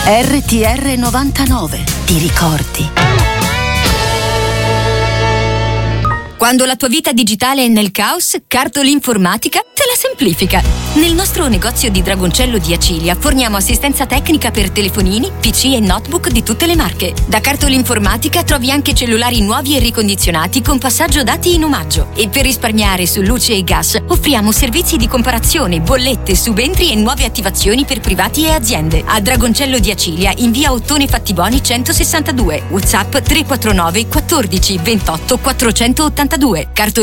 RTR 99. Ti ricordi? Quando la tua vita digitale è nel caos, Cartolinformatica te la semplifica. Nel nostro negozio di Dragoncello di Acilia forniamo assistenza tecnica per telefonini, PC e notebook di tutte le marche. Da Cartolinformatica trovi anche cellulari nuovi e ricondizionati con passaggio dati in omaggio. E per risparmiare su luce e gas offriamo servizi di comparazione, bollette, subentri e nuove attivazioni per privati e aziende. A Dragoncello di Acilia in via Ottone Fattiboni 162. WhatsApp 349 14 28 482.